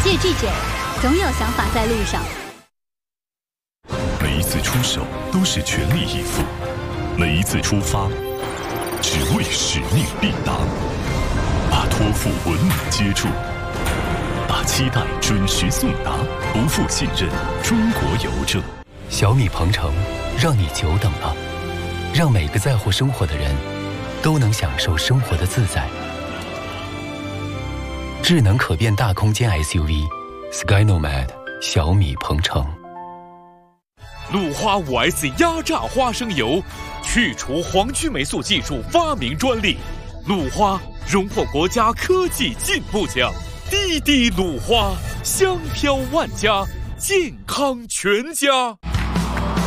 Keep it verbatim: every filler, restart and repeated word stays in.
谢 G 九，总有想法在路上。 每一次出手都是全力以赴，每一次出发只为使命必达。把托付稳稳接住，把期待准时送达，不负信任。中国邮政。 小米鹏程，让你久等了，让每个在乎生活的人都能享受生活的自在。智能可变大空间 S U V Sky Nomad 小米鹏程。 鲁花 五 S 压榨花生油，去除黄曲霉素技术发明专利。鲁花荣获国家科技进步奖。滴滴鲁花，香飘万家，健康全家。